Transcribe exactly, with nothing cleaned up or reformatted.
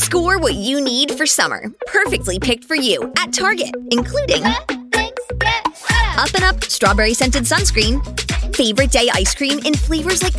Score what you need for summer, perfectly picked for you at Target, including Up and Up Strawberry Scented Sunscreen, Favorite Day Ice Cream in flavors like